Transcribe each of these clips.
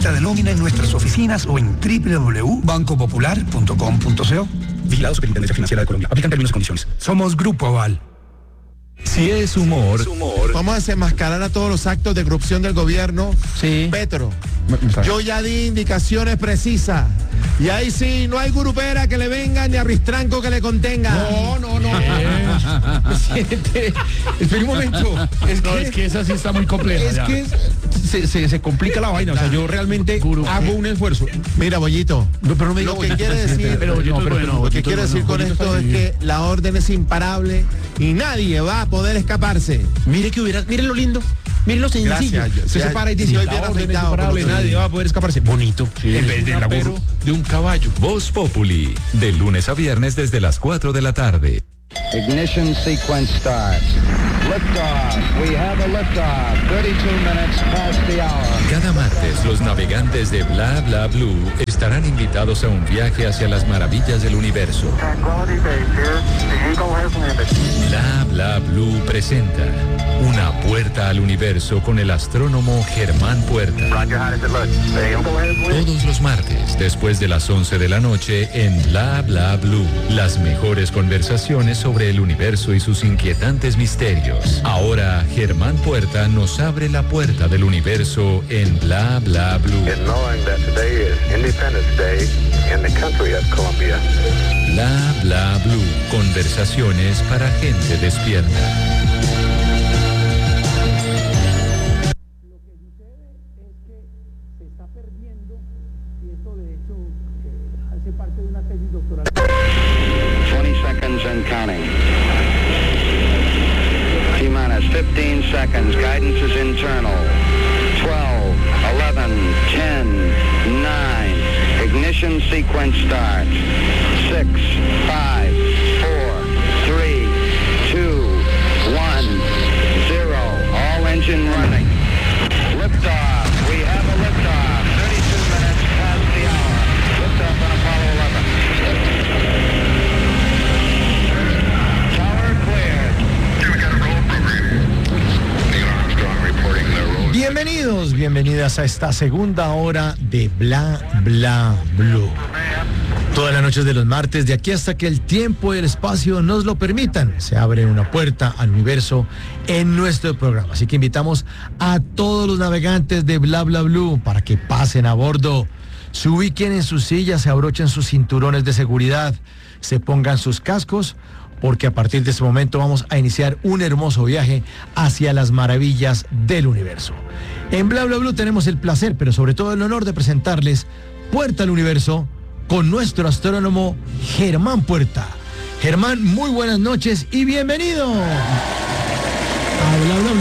cuenta de nómina en nuestras oficinas o en www.bancopopular.com.co. Vigilado Superintendencia Financiera de Colombia. Aplican términos y condiciones. Somos Grupo Aval. Si es humor. Vamos a desenmascarar a todos los actos de corrupción del gobierno. Sí. Petro, yo ya di indicaciones precisas. Y ahí sí, no hay grupera que le venga ni a Ristranco que le contenga. No. Espera un momento. Es que esa sí está muy compleja. Es que se complica la vaina. O sea, yo realmente hago un esfuerzo. Mira, Bollito, No, pero no me diga lo que Bollito. quiere decir, lo que quiero decir con esto es que la orden es imparable y nadie va a poder escaparse. Mire lo lindo. Mire lo sencillo. Gracias, Se separa y dice, estoy la bien orden es afeitado imparable, por lo nadie va a poder escaparse. Bonito. En vez de la burro. De un caballo. Voz Populi, de lunes a viernes desde las 4 de la tarde. Ignition sequence starts. Liftoff. We have a liftoff. 32 minutes past the hour. Cada martes, los navegantes de Bla Bla Blue estarán invitados a un viaje hacia las maravillas del universo. Bla Bla Blue presenta Una puerta al universo con el astrónomo Germán Puerta. Todos los martes, después de las 11 de la noche, en Bla Bla Blue. Las mejores conversaciones sobre el universo y sus inquietantes misterios. Ahora, Germán Puerta nos abre la puerta del universo en Bla Bla Blue. Bla Bla Blue. Conversaciones para gente despierta. And counting. T-minus 15 seconds. Guidance is internal. 12, 11, 10, 9. Ignition sequence starts. 6, 5, 4, 3, 2, 1, 0. All engine running. Liftoff. We have a liftoff. 32 minutes past the hour. Liftoff on Apollo 11. Bienvenidas a esta segunda hora de Bla Bla Blue. Todas las noches de los martes, de aquí hasta que el tiempo y el espacio nos lo permitan, se abre una puerta al universo en nuestro programa. Así que invitamos a todos los navegantes de Bla Bla Blue para que pasen a bordo, se ubiquen en sus sillas, se abrochen sus cinturones de seguridad, se pongan sus cascos, porque a partir de este momento vamos a iniciar un hermoso viaje hacia las maravillas del universo. En Bla Bla Blue tenemos el placer, pero sobre todo el honor de presentarles Puerta al Universo con nuestro astrónomo Germán Puerta. Germán, muy buenas noches y bienvenido a Bla Bla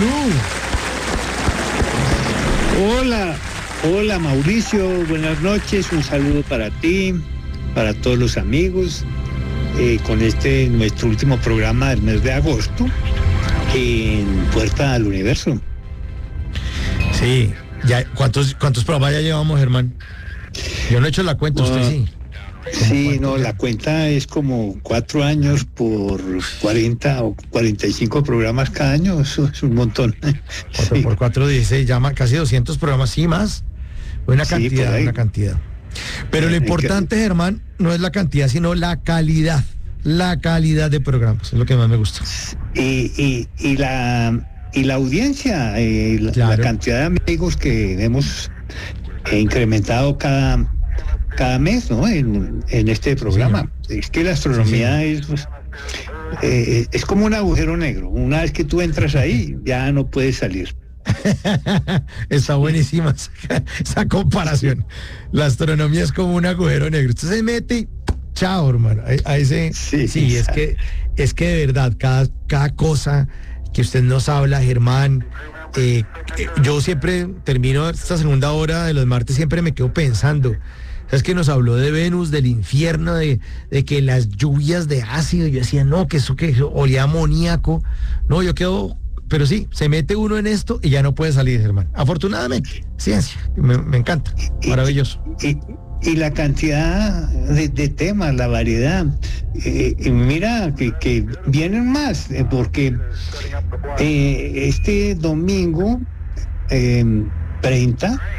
Blue. Hola Mauricio, buenas noches, un saludo para ti, para todos los amigos. Con nuestro último programa del mes de agosto en Puerta al Universo. Sí, ya, ¿cuántos programas ya llevamos, Germán? Yo no he hecho la cuenta, usted sí. Sí, no, la cuenta es como 4 años por 40 o 45 programas cada año, eso es un montón. 4 sí. Por 4, 16, llama casi 200 programas, sí, más. Una cantidad, sí, una cantidad. Pero lo importante, Germán, no es la cantidad, sino la calidad de programas, es lo que más me gusta. Y la audiencia, claro. La cantidad de amigos que hemos incrementado cada mes, ¿no? En este programa. Sí. Es que la astronomía es como un agujero negro. Una vez que tú entras ahí, ya no puedes salir. Está buenísima esa comparación. La astronomía es como un agujero negro. Usted se mete y chao, hermano. Ahí se... Sí, es que de verdad, cada cosa que usted nos habla, Germán, yo siempre termino esta segunda hora de los martes, siempre me quedo pensando. Es que nos habló de Venus, del infierno, de que las lluvias de ácido. Yo decía, no, que eso que olía amoníaco. No, yo quedo... Pero sí, se mete uno en esto y ya no puede salir, hermano. Afortunadamente, ciencia, me encanta, maravilloso. Y la cantidad de temas, la variedad. Mira, que vienen más, porque este domingo 30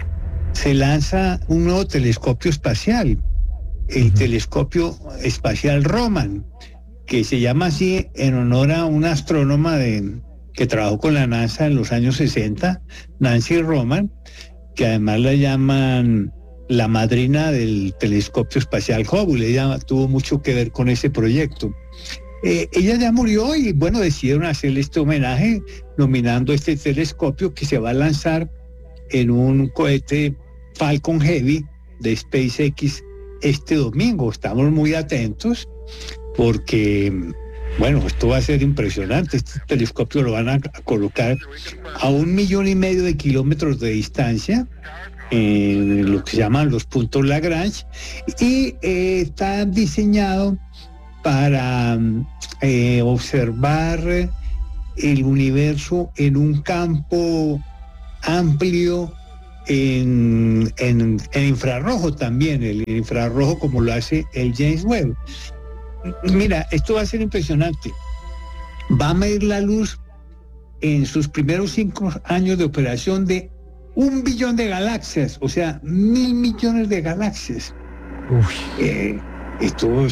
se lanza un nuevo telescopio espacial, el telescopio espacial Roman, que se llama así en honor a una astrónoma que trabajó con la NASA en los años 60, Nancy Roman, que además la llaman la madrina del telescopio espacial Hubble. Ella tuvo mucho que ver con ese proyecto. Ella ya murió y bueno, decidieron hacerle este homenaje nominando este telescopio que se va a lanzar en un cohete Falcon Heavy de SpaceX este domingo. Estamos muy atentos porque, bueno, esto va a ser impresionante. Este telescopio lo van a colocar a 1,5 millones de kilómetros de distancia, en lo que se llaman los puntos Lagrange, y está diseñado para observar el universo en un campo amplio en infrarrojo también, el infrarrojo como lo hace el James Webb. Mira, esto va a ser impresionante. Va a medir la luz en sus primeros 5 años de operación de 1 billón de galaxias, o sea, 1.000 millones de galaxias. Esto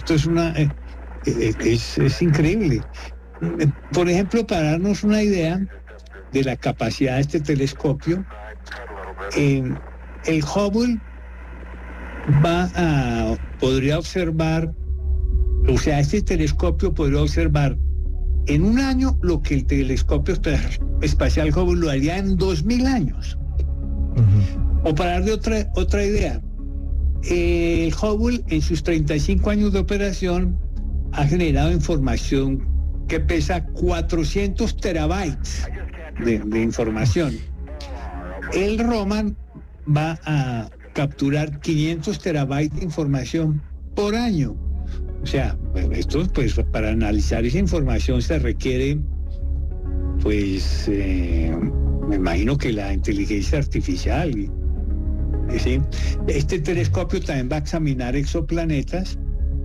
es increíble. Por ejemplo, para darnos una idea de la capacidad de este telescopio, el Hubble podría observar, o sea, este telescopio podría observar en un año lo que el telescopio espacial Hubble lo haría en 2.000 años. O para darle otra idea, el Hubble en sus 35 años de operación ha generado información que pesa 400 terabytes de información. El Roman va a capturar 500 terabytes de información por año. O sea, esto, pues, para analizar esa información se requiere, pues, me imagino que la inteligencia artificial. ¿Sí? Este telescopio también va a examinar exoplanetas,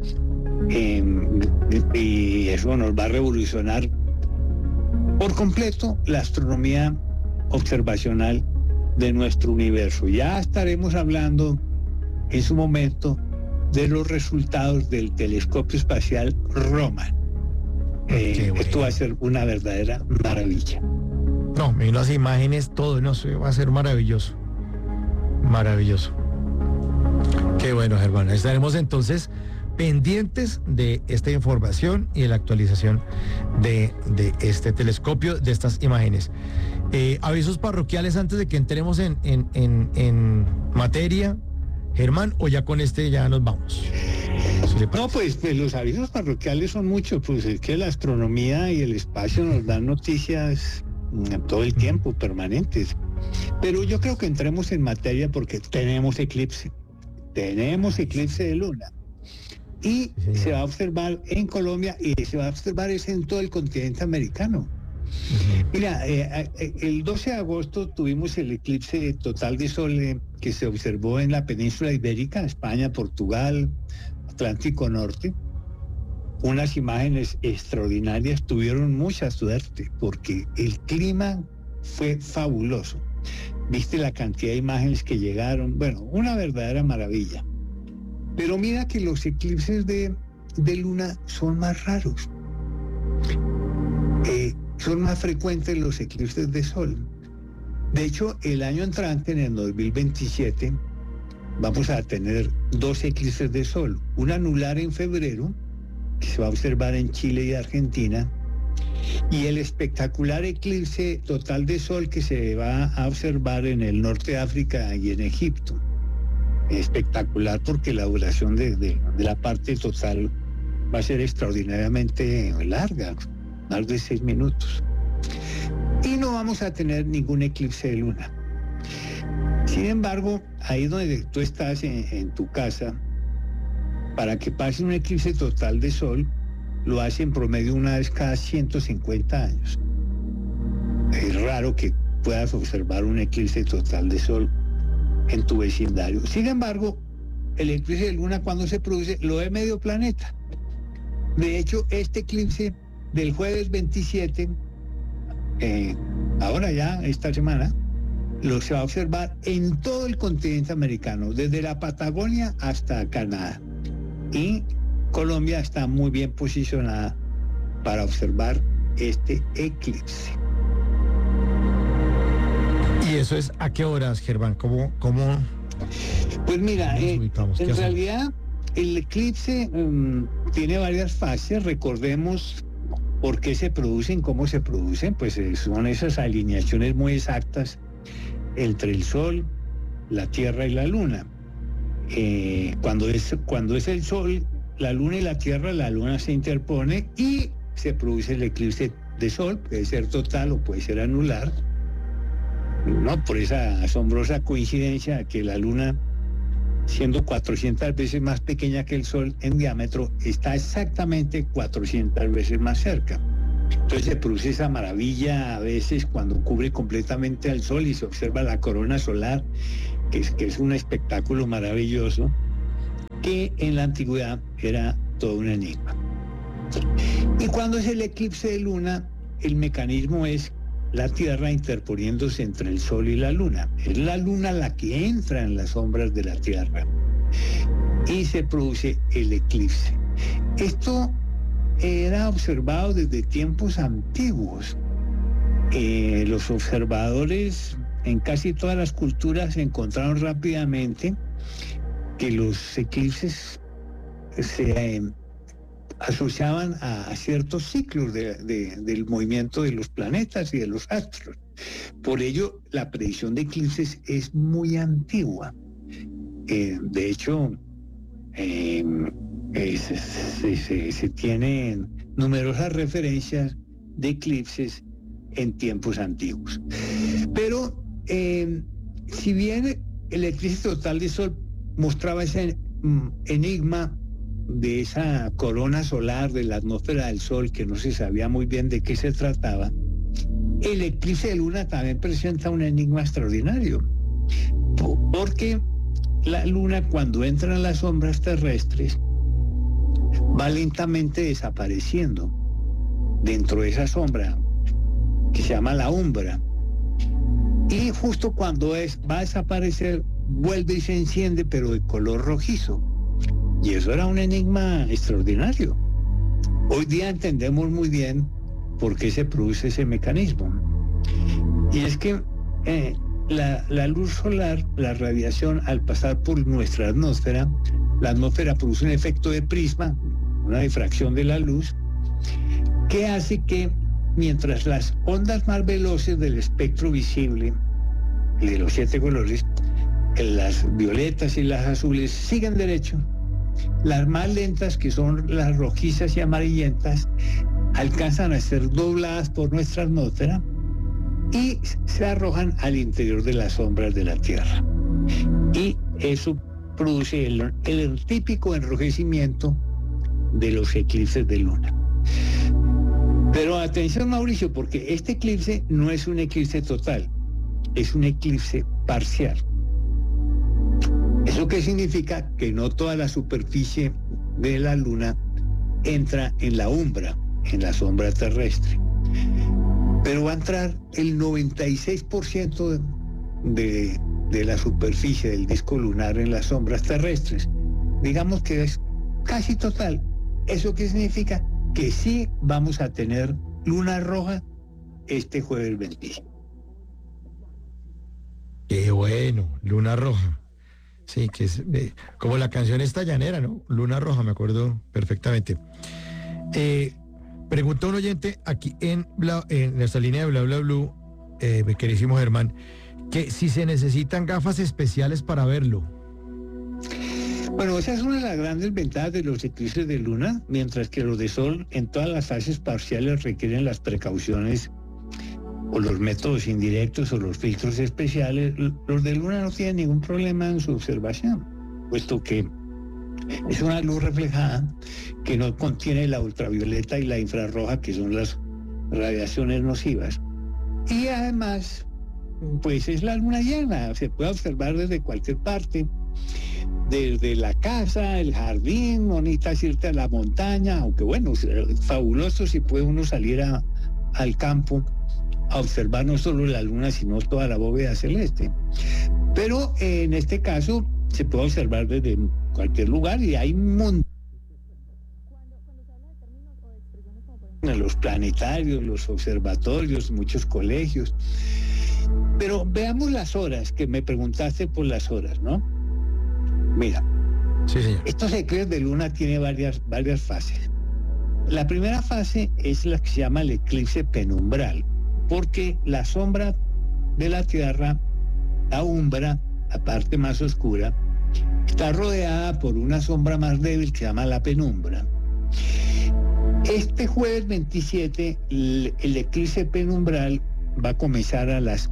y eso nos va a revolucionar por completo la astronomía observacional de nuestro universo. Ya estaremos hablando en su momento de los resultados del telescopio espacial Roman. Esto va a ser una verdadera maravilla. No, me las imágenes, todo, no sé, va a ser maravilloso. Maravilloso. Qué bueno, Germán. Estaremos entonces pendientes de esta información y de la actualización de este telescopio, de estas imágenes. Avisos parroquiales antes de que entremos en materia, Germán, o ya con este ya nos vamos. No, pues los avisos parroquiales son muchos, pues es que la astronomía y el espacio nos dan noticias todo el tiempo, permanentes. Pero yo creo que entremos en materia porque tenemos eclipse de luna. Y se va a observar en Colombia y se va a observar en todo el continente americano. Mira, el 12 de agosto tuvimos el eclipse total de sol que se observó en la península ibérica, España, Portugal, Atlántico Norte. Unas imágenes extraordinarias, tuvieron mucha suerte porque el clima fue fabuloso. Viste la cantidad de imágenes que llegaron, bueno, una verdadera maravilla. Pero mira que los eclipses de luna son más raros. Son más frecuentes los eclipses de sol. De hecho, el año entrante, en el 2027, vamos a tener 2 eclipses de sol. Un anular en febrero, que se va a observar en Chile y Argentina, y el espectacular eclipse total de sol que se va a observar en el norte de África y en Egipto. Espectacular porque la duración de la parte total va a ser extraordinariamente larga, más de 6 minutos. Y no vamos a tener ningún eclipse de luna. Sin embargo, ahí donde tú estás en tu casa, para que pase un eclipse total de sol, lo hace en promedio una vez cada 150 años. Es raro que puedas observar un eclipse total de sol en tu vecindario. Sin embargo, el eclipse de luna, cuando se produce, lo ve medio planeta. De hecho, este eclipse del jueves 27, ahora ya, esta semana, se va a observar en todo el continente americano, desde la Patagonia hasta Canadá. Y Colombia está muy bien posicionada para observar este eclipse. ¿Y eso es a qué horas, Germán? ¿Cómo? Pues mira, en realidad el eclipse tiene varias fases. Recordemos por qué se producen, cómo se producen. Pues son esas alineaciones muy exactas entre el Sol, la Tierra y la Luna. Cuando es el Sol, la Luna y la Tierra, la Luna se interpone y se produce el eclipse de Sol. Puede ser total o puede ser anular, ¿no? Por esa asombrosa coincidencia que la Luna, siendo 400 veces más pequeña que el Sol en diámetro, está exactamente 400 veces más cerca. Entonces se produce esa maravilla a veces cuando cubre completamente al Sol y se observa la corona solar, que es un espectáculo maravilloso, que en la antigüedad era todo un enigma. Y cuando es el eclipse de Luna, el mecanismo es la Tierra interponiéndose entre el Sol y la Luna. Es la Luna la que entra en las sombras de la Tierra y se produce el eclipse. Esto era observado desde tiempos antiguos. Los observadores en casi todas las culturas encontraron rápidamente que los eclipses se asociaban a ciertos ciclos del movimiento de los planetas y de los astros. Por ello, la predicción de eclipses es muy antigua. De hecho, se tienen numerosas referencias de eclipses en tiempos antiguos. Pero, si bien el eclipse total de Sol mostraba ese enigma de esa corona solar de la atmósfera del Sol, que no se sabía muy bien de qué se trataba, el eclipse de Luna también presenta un enigma extraordinario, porque la Luna, cuando entra en las sombras terrestres, va lentamente desapareciendo dentro de esa sombra que se llama la umbra, y justo cuando va a desaparecer vuelve y se enciende, pero de color rojizo. Y eso era un enigma extraordinario. Hoy día entendemos muy bien por qué se produce ese mecanismo. Y es que la luz solar, la radiación, al pasar por nuestra atmósfera, la atmósfera produce un efecto de prisma, una difracción de la luz, que hace que mientras las ondas más veloces del espectro visible, de los 7 colores, las violetas y las azules, sigan derecho, las más lentas, que son las rojizas y amarillentas, alcanzan a ser dobladas por nuestra atmósfera y se arrojan al interior de las sombras de la Tierra. Y eso produce el típico enrojecimiento de los eclipses de Luna. Pero atención, Mauricio, porque este eclipse no es un eclipse total, es un eclipse parcial. ¿Eso qué significa? Que no toda la superficie de la Luna entra en la umbra, en la sombra terrestre, pero va a entrar el 96% de la superficie del disco lunar en las sombras terrestres. Digamos que es casi total. ¿Eso qué significa? Que sí vamos a tener luna roja este jueves 25. Qué bueno, luna roja. Sí, que es como la canción esta llanera, ¿no? Luna roja, me acuerdo perfectamente. Preguntó un oyente aquí en nuestra línea de Bla Bla Blue, mi queridísimo Germán, que si se necesitan gafas especiales para verlo. Bueno, esa es una de las grandes ventajas de los eclipses de Luna, mientras que los de Sol en todas las fases parciales requieren las precauciones o los métodos indirectos o los filtros especiales. Los de Luna no tienen ningún problema en su observación, puesto que es una luz reflejada que no contiene la ultravioleta y la infrarroja, que son las radiaciones nocivas. Y además, pues es la luna llena, se puede observar desde cualquier parte, desde la casa, el jardín, no necesitas irte a la montaña, aunque bueno, es fabuloso si puede uno salir al campo a observar no solo la luna, sino toda la bóveda celeste. Pero en este caso se puede observar desde cualquier lugar y hay un montón. Los planetarios, los observatorios, muchos colegios. Pero veamos las horas, que me preguntaste por las horas, ¿no? Mira, sí, señor. Estos eclipses de luna tiene varias fases. La primera fase es la que se llama el eclipse penumbral, porque la sombra de la Tierra, la umbra, la parte más oscura, está rodeada por una sombra más débil que se llama la penumbra. Este jueves 27, el eclipse penumbral va a comenzar a las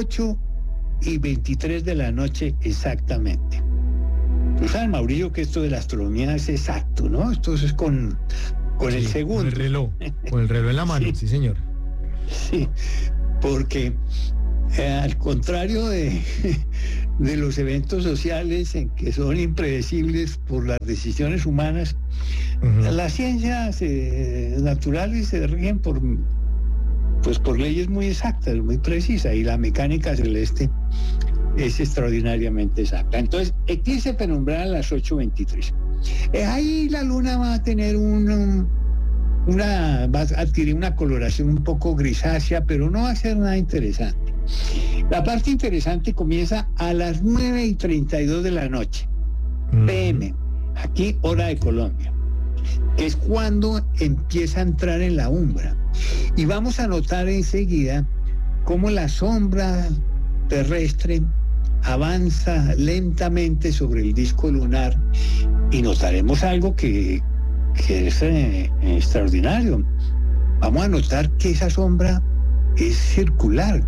8:23 de la noche exactamente. Tú sabes, Mauricio, que esto de la astronomía es exacto, ¿no? Esto es con sí, el segundo. Con el reloj en la mano, sí señor. Sí, porque al contrario de los eventos sociales en que son impredecibles por las decisiones humanas, las ciencias naturales se rigen por leyes muy exactas, muy precisas, y la mecánica celeste es extraordinariamente exacta. Entonces, eclipse penumbral a las 8:23. Ahí la luna va a tener va a adquirir una coloración un poco grisácea, pero no va a ser nada interesante. La parte interesante comienza a las 9:32 de la noche, PM, aquí hora de Colombia, que es cuando empieza a entrar en la umbra. Y vamos a notar enseguida cómo la sombra terrestre avanza lentamente sobre el disco lunar, y notaremos algo que es extraordinario. Vamos a notar que esa sombra es circular.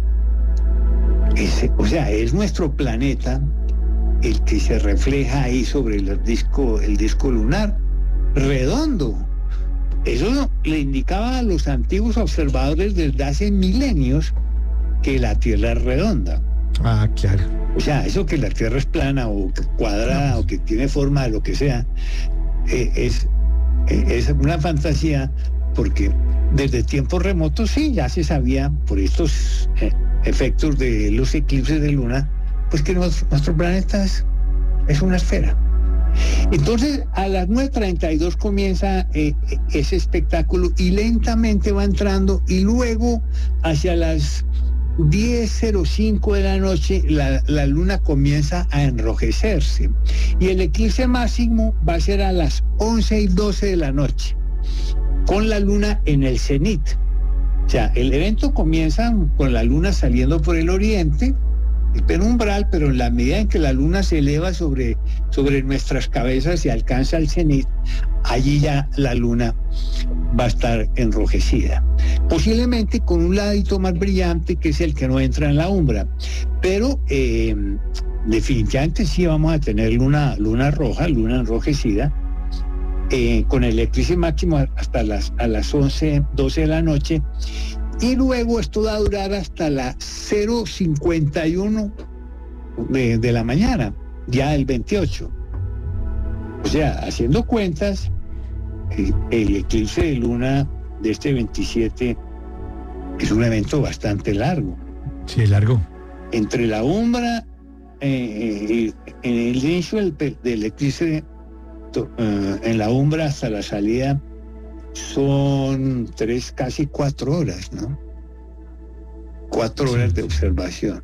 Es nuestro planeta el que se refleja ahí sobre el disco lunar redondo. Eso le indicaba a los antiguos observadores desde hace milenios que la Tierra es redonda. Ah, claro. O sea, eso que la Tierra es plana o cuadrada o que tiene forma de lo que sea, es una fantasía, porque desde tiempos remotos sí, ya se sabía por estos efectos de los eclipses de luna, pues que nuestro planeta es una esfera. Entonces, a las 9:32 comienza ese espectáculo y lentamente va entrando, y luego hacia las 10:05 de la noche la luna comienza a enrojecerse, y el eclipse máximo va a ser a las 11:12 de la noche, con la luna en el cenit. O sea, el evento comienza con la luna saliendo por el oriente, el penumbral, pero en la medida en que la luna se eleva sobre nuestras cabezas y alcanza el cenit, allí ya la luna va a estar enrojecida, posiblemente con un ladito más brillante, que es el que no entra en la umbra, pero definitivamente sí vamos a tener luna roja, luna enrojecida, con el eclipse máximo hasta a las 11:12 de la noche, y luego esto va a durar hasta las 0:51 de la mañana, ya el 28. O sea, haciendo cuentas, el eclipse de luna de este 27 es un evento bastante largo. Sí, largo. Entre la umbra, en el inicio del eclipse, en la umbra hasta la salida, son casi 4 horas, ¿no? 4 horas de observación.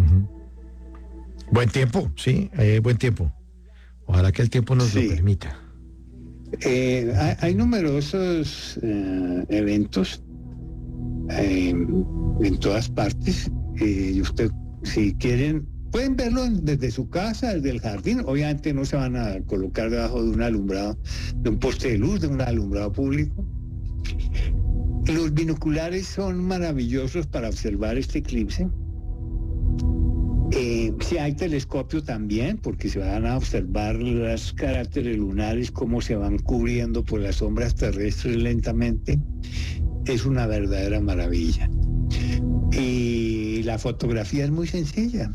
Buen tiempo, sí, buen tiempo. Ojalá que el tiempo nos lo permita. Hay numerosos eventos en todas partes. Y usted, si quieren, pueden verlo desde su casa, desde el jardín. Obviamente no se van a colocar debajo de un alumbrado, de un poste de luz, de un alumbrado público. Los binoculares son maravillosos para observar este eclipse. Si hay telescopio también, porque se van a observar los caracteres lunares, cómo se van cubriendo por las sombras terrestres lentamente. Es una verdadera maravilla. Y la fotografía es muy sencilla,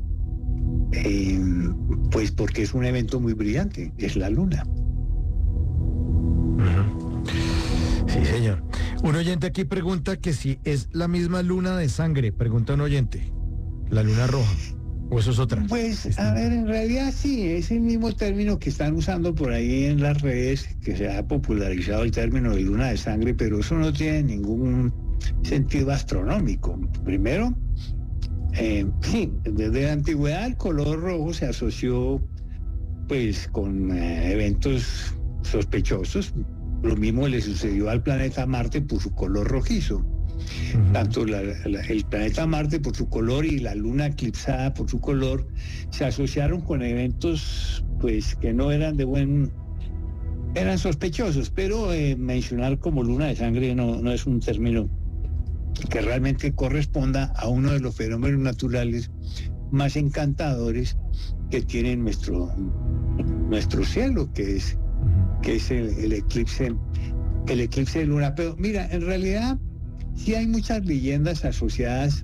pues porque es un evento muy brillante, es la luna. Sí, señor. Un oyente aquí pregunta que si es la misma luna de sangre, pregunta un oyente, la luna roja, o eso es otra. Pues, a ver, en realidad sí, es el mismo término que están usando por ahí en las redes, que se ha popularizado el término de luna de sangre, pero eso no tiene ningún sentido astronómico. Primero, sí, desde la antigüedad el color rojo se asoció pues con eventos sospechosos. Lo mismo le sucedió al planeta Marte por su color rojizo. Tanto el planeta Marte por su color y la luna eclipsada por su color se asociaron con eventos pues que no eran eran sospechosos, pero mencionar como luna de sangre no es un término que realmente corresponda a uno de los fenómenos naturales más encantadores que tiene nuestro cielo, que es el eclipse de luna. Pero mira, en realidad sí hay muchas leyendas asociadas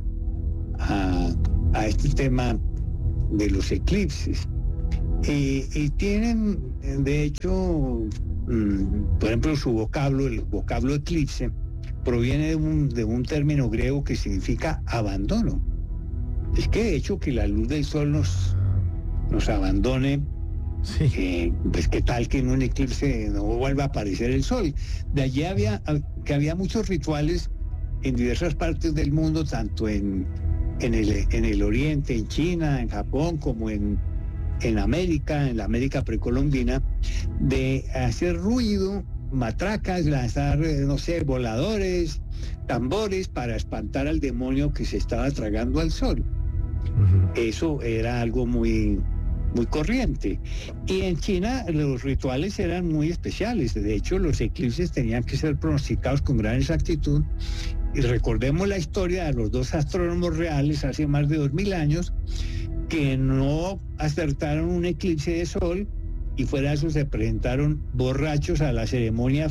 a este tema de los eclipses. Y tienen, de hecho, por ejemplo, el vocablo eclipse, proviene de un término griego que significa abandono. Es que de hecho que la luz del sol nos abandone, sí. Pues qué tal que en un eclipse no vuelva a aparecer el sol. De allí había muchos rituales en diversas partes del mundo, tanto en el oriente, en China, en Japón, como en América, en la América precolombina, de hacer ruido, matracas, lanzar, no sé, voladores, tambores para espantar al demonio que se estaba tragando al sol. Eso era algo muy, muy corriente. Y en China los rituales eran muy especiales. De hecho, los eclipses tenían que ser pronosticados con gran exactitud. Y recordemos la historia de los dos astrónomos reales hace más de 2000 años que no acertaron un eclipse de sol, y fuera de eso se presentaron borrachos a la ceremonia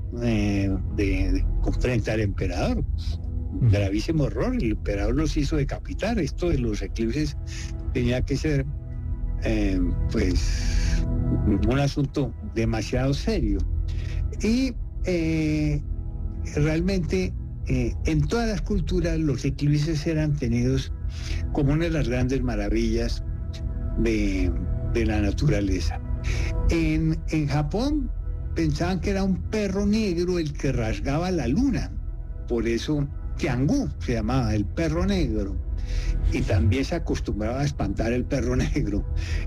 frente al emperador. Gravísimo error, el emperador los hizo decapitar. Esto de los eclipses tenía que ser pues un asunto demasiado serio. Y realmente en todas las culturas los eclipses eran tenidos como una de las grandes maravillas de la naturaleza. En Japón pensaban que era un perro negro el que rasgaba la luna, por eso Tiangú se llamaba, el perro negro, y también se acostumbraba a espantar el perro negro.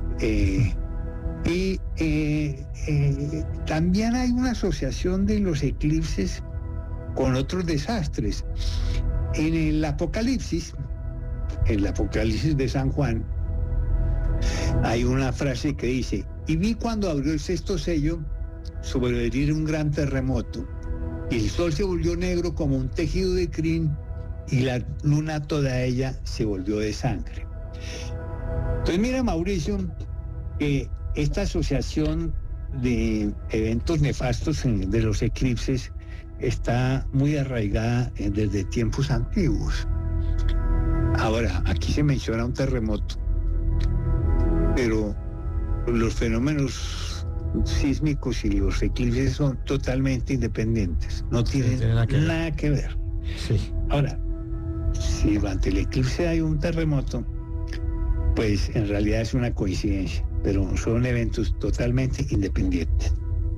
También hay una asociación de los eclipses con otros desastres. En el Apocalipsis de San Juan, hay una frase que dice: y vi cuando abrió el sexto sello sobrevenir un gran terremoto, y el sol se volvió negro como un tejido de crin, y la luna toda ella se volvió de sangre. Entonces mira, Mauricio, que esta asociación de eventos nefastos de los eclipses está muy arraigada desde tiempos antiguos. Ahora, aquí se menciona un terremoto, pero los fenómenos sísmicos y los eclipses son totalmente independientes, no tienen nada que ver. Sí. Ahora, si durante el eclipse hay un terremoto, pues en realidad es una coincidencia, pero son eventos totalmente independientes.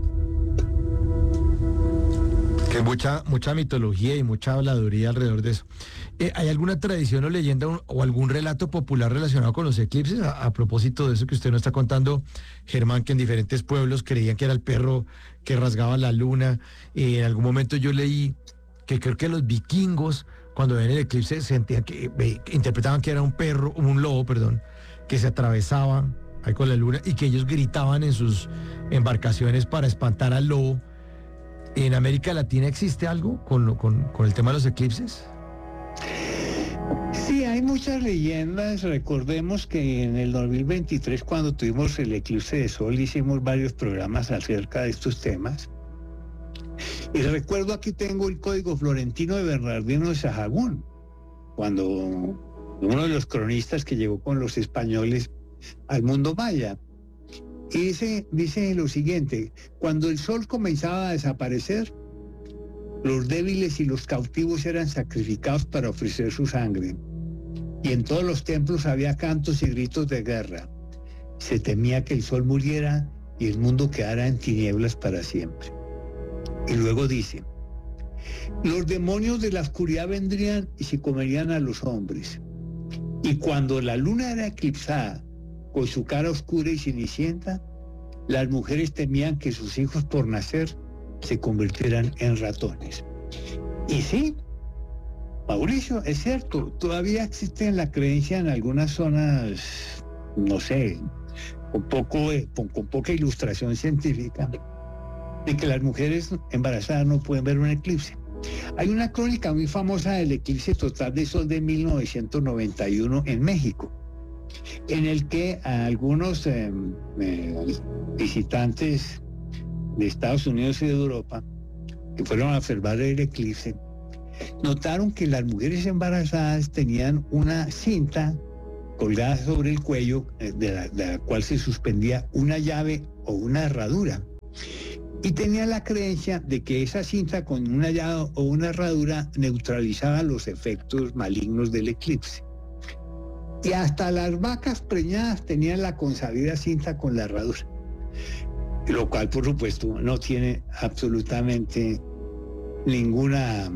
Que mucha mitología y mucha habladuría alrededor de eso. ¿Hay alguna tradición o leyenda o algún relato popular relacionado con los eclipses? A propósito de eso que usted nos está contando, Germán, que en diferentes pueblos creían que era el perro que rasgaba la luna. En algún momento yo leí que creo que los vikingos, cuando ven el eclipse, sentían que interpretaban que era un lobo, que se atravesaba ahí con la luna, y que ellos gritaban en sus embarcaciones para espantar al lobo. ¿En América Latina existe algo con el tema de los eclipses? Sí, hay muchas leyendas. Recordemos que en el 2023, cuando tuvimos el eclipse de sol, hicimos varios programas acerca de estos temas. Y recuerdo, aquí tengo el código florentino de Bernardino de Sahagún, cuando uno de los cronistas que llegó con los españoles al mundo maya. Y dice lo siguiente: cuando el sol comenzaba a desaparecer, Los débiles y los cautivos eran sacrificados para ofrecer su sangre. Y en todos los templos había cantos y gritos de guerra. Se temía que el sol muriera y el mundo quedara en tinieblas para siempre. Y luego dice: los demonios de la oscuridad vendrían y se comerían a los hombres. Y cuando la luna era eclipsada, con su cara oscura y cenicienta, las mujeres temían que sus hijos por nacer se convirtieran en ratones. Y sí, Mauricio, es cierto, todavía existe la creencia en algunas zonas, no sé, con poca ilustración científica, de que las mujeres embarazadas no pueden ver un eclipse. Hay una crónica muy famosa del eclipse total de sol de 1991 en México, en el que a algunos visitantes de Estados Unidos y de Europa que fueron a observar el eclipse notaron que las mujeres embarazadas tenían una cinta colgada sobre el cuello de la cual se suspendía una llave o una herradura, y tenía la creencia de que esa cinta con una llave o una herradura neutralizaba los efectos malignos del eclipse. Y hasta las vacas preñadas tenían la consabida cinta con la herradura, lo cual por supuesto no tiene absolutamente ninguna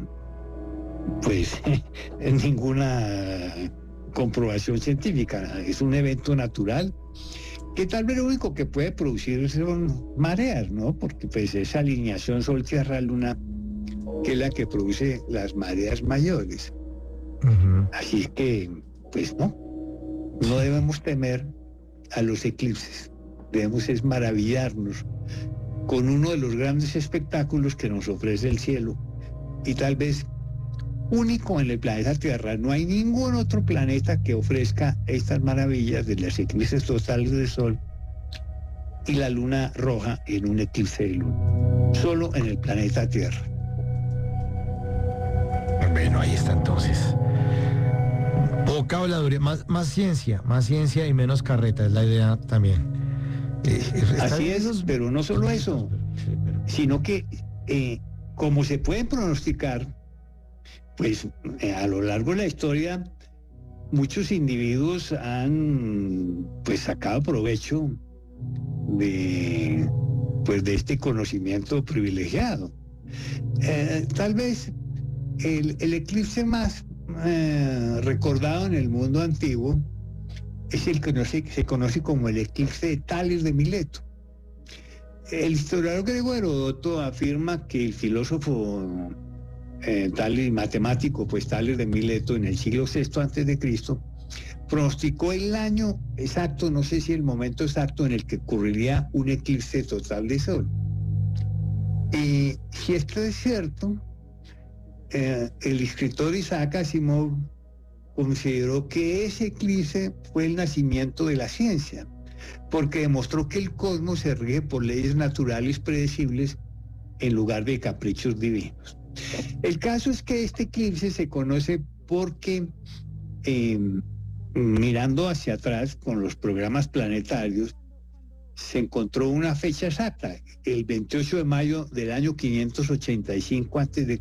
comprobación científica. Es un evento natural que tal vez lo único que puede producir son mareas, ¿no? Porque pues esa alineación Sol-Tierra-Luna que es la que produce las mareas mayores. Así que pues no debemos temer a los eclipses, debemos es maravillarnos con uno de los grandes espectáculos que nos ofrece el cielo, y tal vez único en el planeta Tierra. No hay ningún otro planeta que ofrezca estas maravillas de las eclipses totales del Sol y la luna roja en un eclipse de luna. Solo en el planeta Tierra. Bueno, ahí está entonces. Poca habladuría, más ciencia y menos carreta es la idea también. Así es, pero no solo eso, sino que como se pueden pronosticar, pues a lo largo de la historia muchos individuos han pues sacado provecho de este conocimiento privilegiado. Tal vez el eclipse más recordado en el mundo antiguo es el que se conoce como el eclipse de Tales de Mileto. El historiador griego Heródoto afirma que el filósofo Tales, matemático, pues Tales de Mileto, en el siglo VI a.C., pronosticó el año exacto, no sé si el momento exacto en el que ocurriría un eclipse total de sol. Y si esto es cierto, el escritor Isaac Asimov consideró que ese eclipse fue el nacimiento de la ciencia, porque demostró que el cosmos se rige por leyes naturales predecibles en lugar de caprichos divinos. El caso es que este eclipse se conoce porque mirando hacia atrás con los programas planetarios se encontró una fecha exacta, el 28 de mayo del año 585 a.C.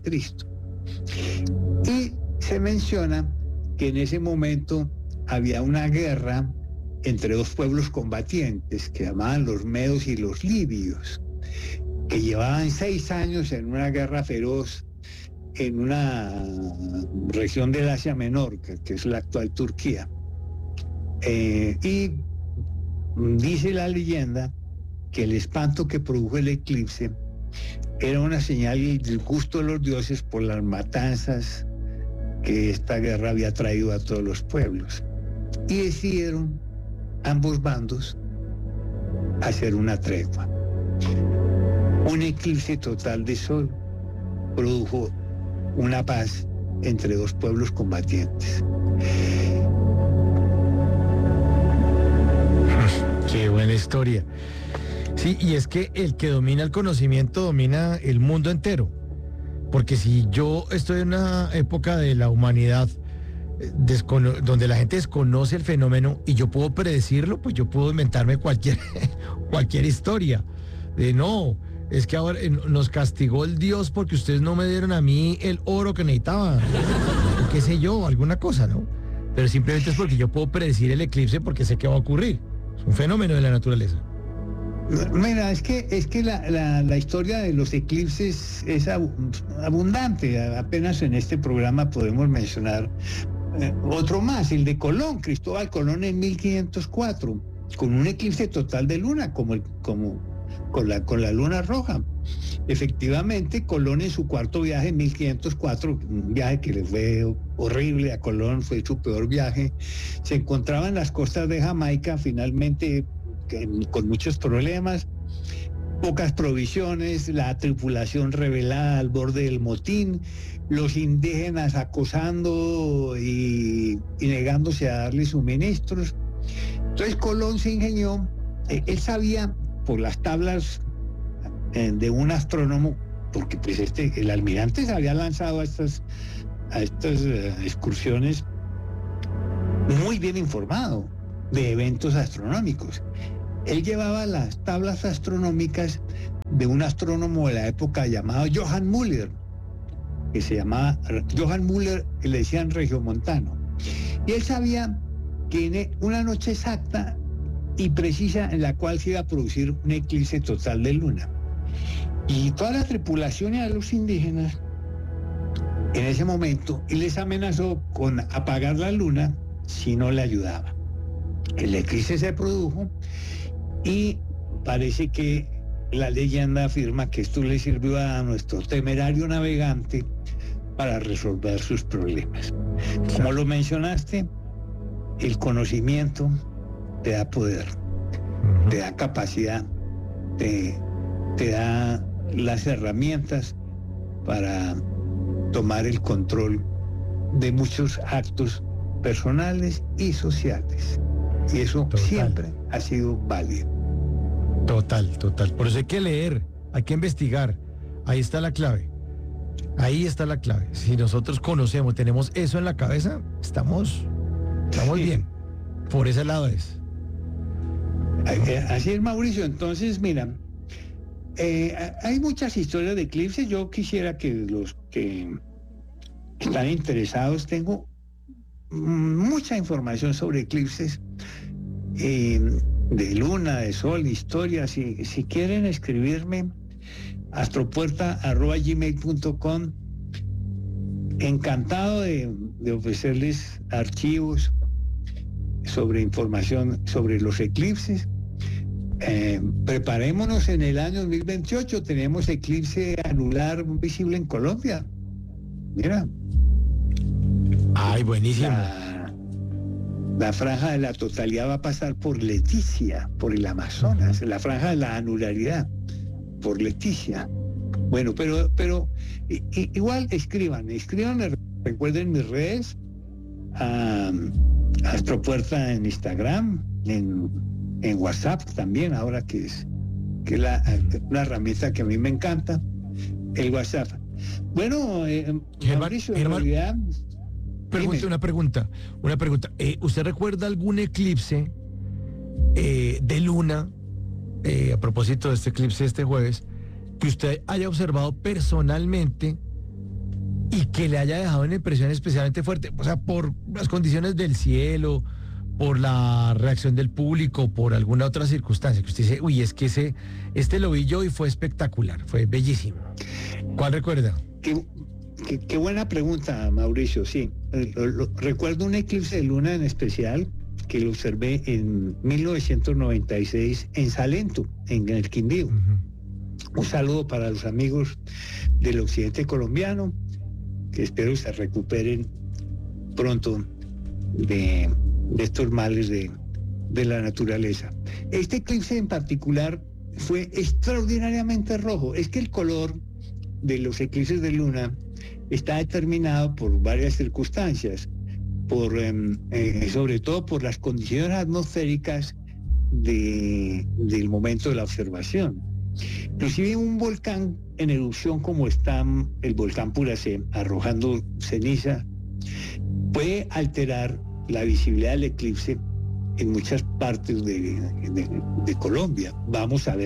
Y se menciona que en ese momento había una guerra entre dos pueblos combatientes que llamaban los medos y los libios, que llevaban 6 años en una guerra feroz en una región del Asia Menor, que es la actual Turquía. Y dice la leyenda que el espanto que produjo el eclipse era una señal del disgusto de los dioses por las matanzas que esta guerra había traído a todos los pueblos. Y decidieron ambos bandos hacer una tregua. Un eclipse total de sol produjo una paz entre dos pueblos combatientes. Qué buena historia. Sí, y es que el que domina el conocimiento domina el mundo entero. Porque si yo estoy en una época de la humanidad donde la gente desconoce el fenómeno y yo puedo predecirlo, pues yo puedo inventarme cualquier historia. es que ahora nos castigó el Dios porque ustedes no me dieron a mí el oro que necesitaba, qué sé yo, alguna cosa, ¿no? Pero simplemente es porque yo puedo predecir el eclipse porque sé que va a ocurrir. Es un fenómeno de la naturaleza. Mira, es que la historia de los eclipses es abundante. Apenas en este programa podemos mencionar otro más, el de Colón, Cristóbal Colón en 1504, con un eclipse total de luna, con la luna roja. Efectivamente, Colón en su cuarto viaje en 1504, un viaje que le fue horrible a Colón, fue su peor viaje, se encontraba en las costas de Jamaica, finalmente con muchos problemas, pocas provisiones, la tripulación rebelada al borde del motín, los indígenas acosando y negándose a darle suministros. Entonces Colón se ingenió, él sabía por las tablas de un astrónomo, porque pues el almirante se había lanzado a estas excursiones muy bien informado de eventos astronómicos. Él llevaba las tablas astronómicas de un astrónomo de la época llamado Johann Müller, que se llamaba Johann Müller, y le decían regiomontano. Y él sabía que en una noche exacta y precisa en la cual se iba a producir un eclipse total de luna. Y toda la tripulación y a los indígenas en ese momento, y les amenazó con apagar la luna si no le ayudaba. El eclipse se produjo y parece que la leyenda afirma que esto le sirvió a nuestro temerario navegante para resolver sus problemas. Como lo mencionaste, el conocimiento te da poder, te da capacidad, te da las herramientas para tomar el control de muchos actos personales y sociales. Y eso siempre ha sido válido. Total. Por eso hay que leer, hay que investigar. Ahí está la clave. Si nosotros conocemos, tenemos eso en la cabeza, estamos bien. Por ese lado es. Así es, Mauricio. Entonces, mira, hay muchas historias de eclipses. Yo quisiera que los que están interesados, tengo mucha información sobre eclipses, de luna, de sol, historias. Si quieren escribirme, astropuerta@gmail.com. Encantado de ofrecerles archivos sobre información sobre los eclipses. Preparémonos, en el año 2028 tenemos eclipse anular visible en Colombia. Mira. Ay, buenísimo. La franja de la totalidad va a pasar por Leticia, por el Amazonas, la franja de la anularidad, por Leticia. Bueno, pero igual escriban, recuerden mis redes, Astropuerta en Instagram, en WhatsApp también, ahora que es una herramienta que a mí me encanta, el WhatsApp. Bueno, Mauricio, en realidad... Una pregunta. ¿Usted recuerda algún eclipse de luna, a propósito de este eclipse este jueves, que usted haya observado personalmente y que le haya dejado una impresión especialmente fuerte? O sea, por las condiciones del cielo, por la reacción del público, por alguna otra circunstancia, que usted dice, uy, es que este lo vi yo y fue espectacular, fue bellísimo. ¿Cuál recuerda? Qué buena pregunta, Mauricio. Sí, recuerdo un eclipse de luna en especial que lo observé en 1996 en Salento, en el Quindío. Un saludo para los amigos del occidente colombiano, que espero se recuperen pronto de estos males de la naturaleza. Este eclipse en particular fue extraordinariamente rojo. Es que el color de los eclipses de luna está determinado por varias circunstancias, sobre todo por las condiciones atmosféricas del momento de la observación. Inclusive un volcán en erupción como está el volcán Puracé, arrojando ceniza, puede alterar la visibilidad del eclipse en muchas partes de Colombia. Vamos a ver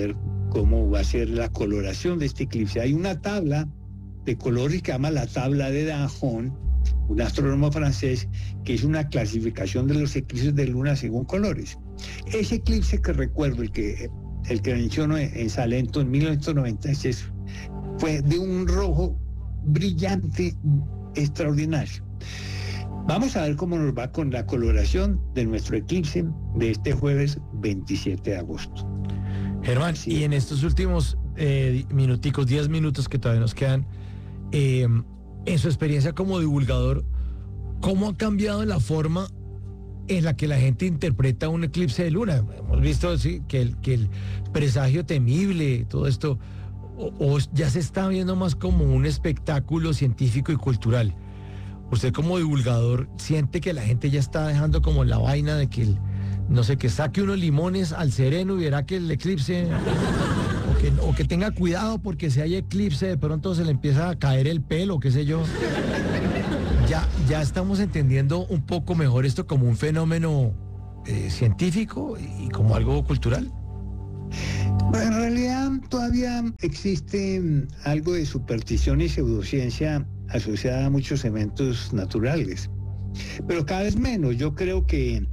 cómo va a ser la coloración de este eclipse. Hay una tabla de colores que se llama la tabla de Danjon, un astrónomo francés, que es una clasificación de los eclipses de luna según colores. Ese eclipse que recuerdo, el que menciono en Salento en 1996, fue de un rojo brillante extraordinario. Vamos a ver cómo nos va con la coloración de nuestro eclipse de este jueves 27 de agosto. Germán, sí. Y en estos últimos 10 minutos que todavía nos quedan, en su experiencia como divulgador, ¿cómo ha cambiado la forma en la que la gente interpreta un eclipse de luna? Hemos visto ¿sí? que el presagio temible, todo esto, o ya se está viendo más como un espectáculo científico y cultural. Usted como divulgador siente que la gente ya está dejando como la vaina de que, no sé, que saque unos limones al sereno y verá que el eclipse, o que tenga cuidado porque si hay eclipse de pronto se le empieza a caer el pelo, qué sé yo. Ya estamos entendiendo un poco mejor esto como un fenómeno científico y como algo cultural. Bueno, en realidad todavía existe algo de superstición y pseudociencia asociada a muchos eventos naturales, pero cada vez menos. Yo creo que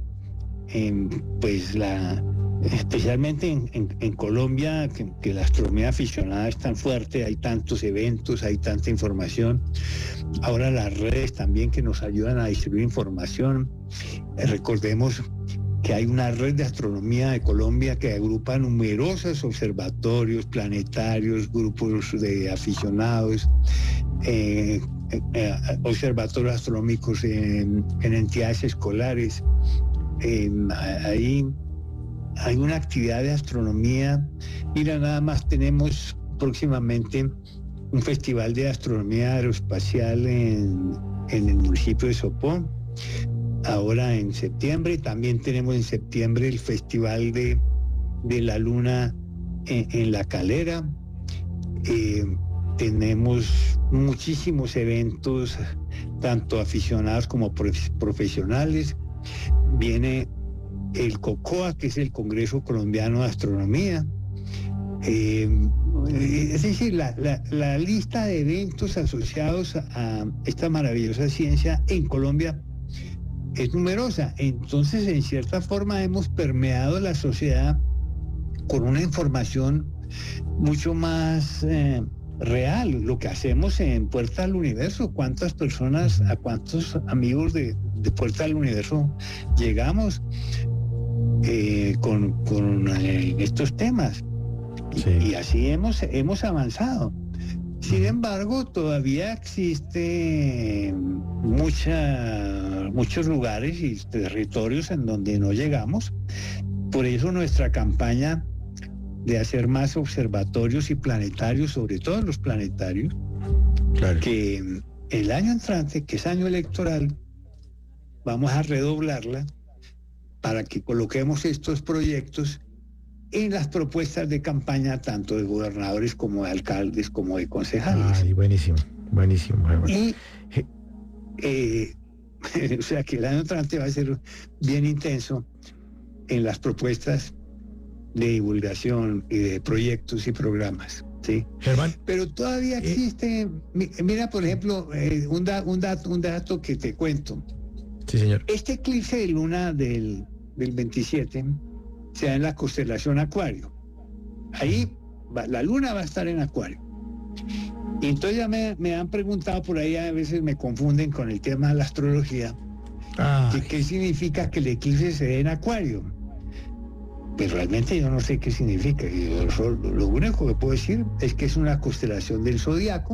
especialmente en Colombia, que la astronomía aficionada es tan fuerte, hay tantos eventos, hay tanta información. Ahora las redes también que nos ayudan a distribuir información. Recordemos que hay una red de astronomía de Colombia que agrupa numerosos observatorios planetarios, grupos de aficionados, observatorios astronómicos en entidades escolares. Ahí hay una actividad de astronomía. Mira, nada más tenemos próximamente un festival de astronomía aeroespacial en el municipio de Sopó, ahora en septiembre. También tenemos en septiembre el festival de la luna en La Calera. Tenemos muchísimos eventos, tanto aficionados como profesionales. Viene el COCOA, que es el Congreso Colombiano de Astronomía. Es decir, la lista de eventos asociados a esta maravillosa ciencia en Colombia es numerosa. Entonces, en cierta forma, hemos permeado la sociedad con una información mucho más real. Lo que hacemos en Puerta al Universo, cuántas personas, a cuántos amigos de Puerta al Universo llegamos con estos temas. Sí. Y así hemos avanzado. Sin embargo, todavía existe muchos lugares y territorios en donde no llegamos. Por eso nuestra campaña de hacer más observatorios y planetarios, sobre todo los planetarios, claro, que el año entrante, que es año electoral, vamos a redoblarla para que coloquemos estos proyectos en las propuestas de campaña tanto de gobernadores como de alcaldes como de concejales. Ay, buenísimo. Y o sea que el año entrante va a ser bien intenso en las propuestas de divulgación y de proyectos y programas, ¿sí? Germán. Pero todavía existe, mira, por ejemplo, un dato que te cuento. Sí, señor. Este eclipse de luna del 27 se da en la constelación Acuario. Ahí la luna va a estar en Acuario. Y entonces ya me han preguntado por ahí, a veces me confunden con el tema de la astrología, ¿qué significa que el eclipse se dé en Acuario? Pues realmente yo no sé qué significa. Lo único que puedo decir es que es una constelación del zodiaco,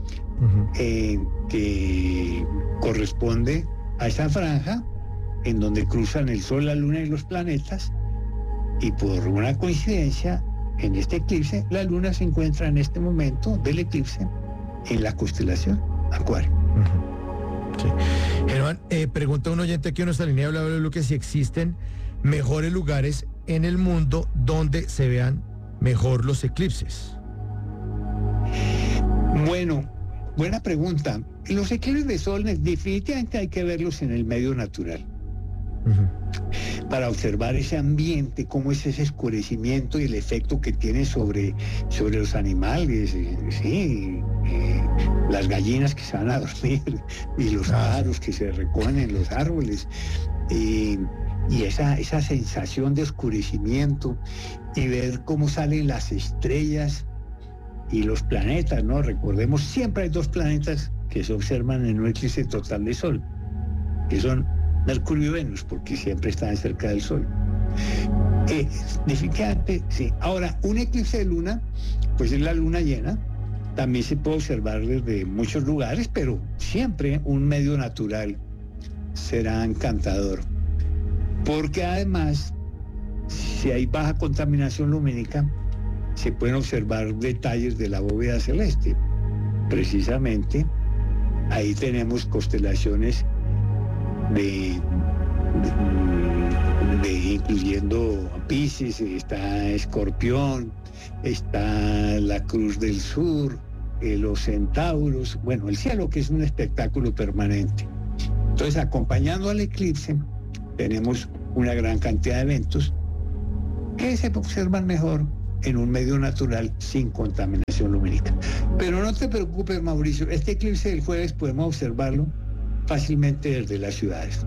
que corresponde a esa franja en donde cruzan el Sol, la Luna y los planetas, y por una coincidencia, en este eclipse, la Luna se encuentra en este momento del eclipse en la constelación Acuario. Sí. Germán, pregunta un oyente aquí en nuestra línea de Bla, que si existen mejores lugares en el mundo donde se vean mejor los eclipses. Bueno, buena pregunta. Los eclipses de sol definitivamente hay que verlos en el medio natural. para observar ese ambiente, cómo es ese oscurecimiento y el efecto que tiene sobre los animales, las gallinas que se van a dormir y los pájaros que se recogen en los árboles, y esa sensación de oscurecimiento y ver cómo salen las estrellas y los planetas, ¿no? Recordemos, siempre hay dos planetas que se observan en un eclipse total de Sol, que son Mercurio y Venus, porque siempre están cerca del Sol. Significante, sí. Ahora, un eclipse de luna, pues es la luna llena, también se puede observar desde muchos lugares, pero siempre un medio natural será encantador, porque además, si hay baja contaminación lumínica, se pueden observar detalles de la bóveda celeste. Precisamente, ahí tenemos constelaciones incluyendo Piscis, está Escorpión, está la Cruz del Sur, los Centauros, bueno, el cielo, que es un espectáculo permanente. Entonces, acompañando al eclipse, tenemos una gran cantidad de eventos que se observan mejor en un medio natural sin contaminación lumínica. Pero no te preocupes, Mauricio, este eclipse del jueves podemos observarlo fácilmente desde las ciudades.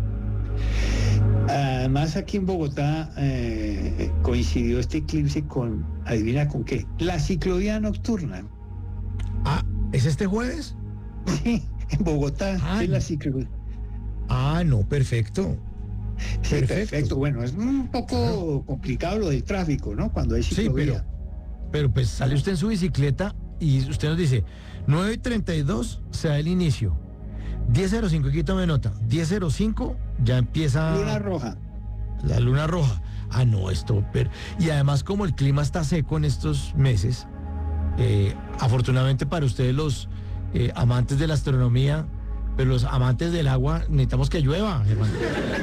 Además, aquí en Bogotá coincidió este eclipse con, adivina con qué, la ciclovía nocturna. Ah, ¿es este jueves? Sí, en Bogotá es la ciclovía. Ah, no, perfecto. Sí, perfecto. Bueno, es un poco complicado lo del tráfico, ¿no? Cuando hay ciclovía. Sí, pero pues sale usted en su bicicleta y usted nos dice, 9:32 se da el inicio. 10:05, quítame nota. 10:05 ya empieza... Luna roja. La luna roja. Ah, no, esto... Y además, como el clima está seco en estos meses, afortunadamente para ustedes los amantes de la astronomía, pero los amantes del agua, necesitamos que llueva, hermano.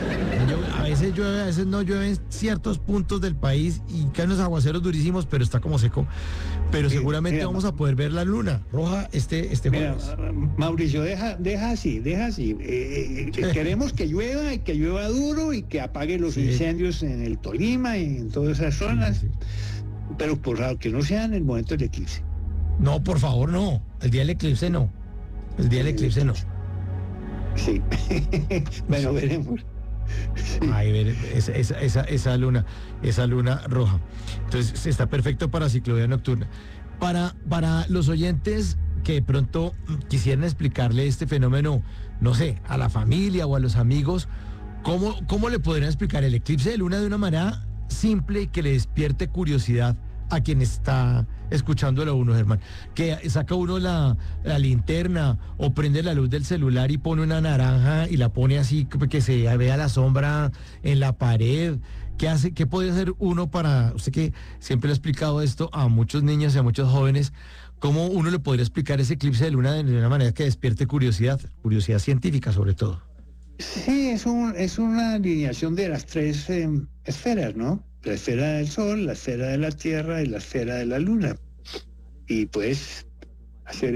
A veces llueve, a veces no llueve en ciertos puntos del país y caen los aguaceros durísimos, pero está como seco. Pero seguramente vamos a poder ver la luna roja este jueves. Mauricio, deja así. Queremos que llueva y que llueva duro y que apague los incendios en el Tolima y en todas esas zonas. Sí. Pero por favor, que no sea en el momento del eclipse. No, por favor, no. El día del eclipse no. El día del eclipse no. Sí. Bueno, veremos. Sí. Ay, ver, esa luna roja. Entonces está perfecto para ciclovía nocturna. Para los oyentes que de pronto quisieran explicarle este fenómeno, no sé, a la familia o a los amigos, ¿cómo le podrían explicar el eclipse de luna de una manera simple y que le despierte curiosidad a quien está escuchándolo a uno, Germán? Que saca uno la linterna o prende la luz del celular y pone una naranja y la pone así que se vea la sombra en la pared. ¿Qué puede hacer uno para, usted que siempre le ha explicado esto a muchos niños y a muchos jóvenes, cómo uno le podría explicar ese eclipse de luna de una manera que despierte curiosidad científica sobre todo? Sí, es una alineación de las tres esferas, ¿no? La esfera del Sol, la esfera de la Tierra y la esfera de la Luna. Y puedes hacer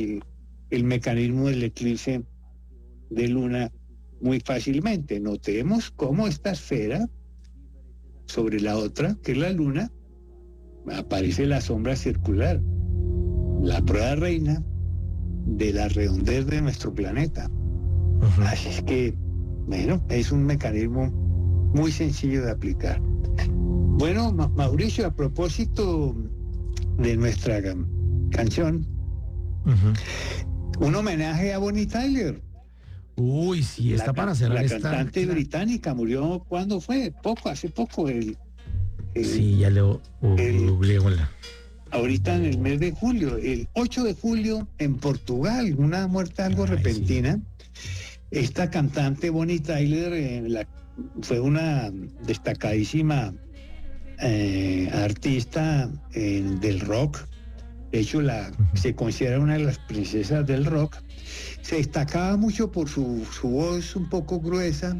el mecanismo del eclipse de Luna muy fácilmente. Notemos cómo esta esfera sobre la otra, que es la Luna, aparece la sombra circular, la prueba reina de la redondez de nuestro planeta. Uh-huh. Así es que, bueno, es un mecanismo muy sencillo de aplicar. Bueno, Mauricio, a propósito de nuestra canción, un homenaje a Bonnie Tyler. Uy, sí, está para hacer la cantante británica murió, ¿cuándo fue? Hace poco. Sí, ya lo googleémosla. Ahorita en el mes de julio, el 8 de julio en Portugal, una muerte algo repentina. Sí. Esta cantante Bonnie Tyler fue una destacadísima artista del rock. De hecho, se considera una de las princesas del rock. Se destacaba mucho por su voz un poco gruesa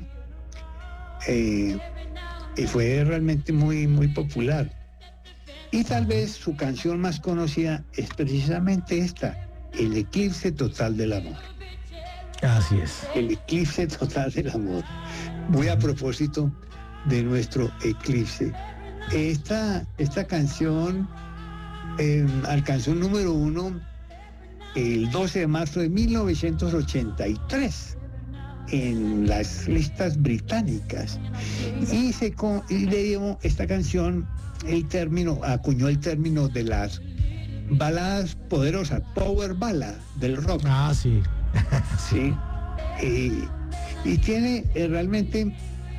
y fue realmente muy, muy popular. Y tal vez su canción más conocida es precisamente esta, El eclipse total del amor. Así es. El eclipse total del amor. Muy a propósito de nuestro eclipse. Esta canción alcanzó un número 1 el 12 de marzo de 1983 en las listas británicas y le dio esta canción acuñó el término de las baladas poderosas, power ballad del rock. Ah, sí. Sí. Y tiene realmente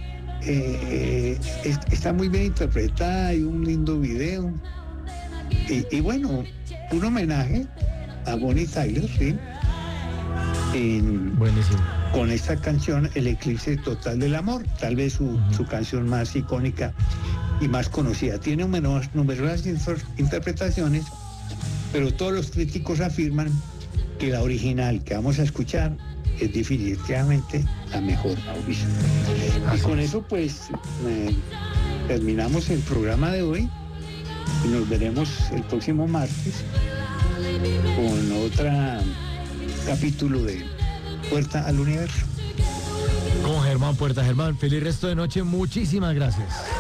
está muy bien interpretada, hay un lindo video y bueno, un homenaje a Bonnie Tyler, ¿sí? Buenísimo. Con esta canción, El eclipse total del amor, tal vez su canción más icónica y más conocida. Tiene numerosas interpretaciones, pero todos los críticos afirman que la original que vamos a escuchar es definitivamente la mejor, Mauricio. Y con eso pues terminamos el programa de hoy y nos veremos el próximo martes con otro capítulo de Puerta al Universo. Con Germán Puerta. Germán, feliz resto de noche, muchísimas gracias.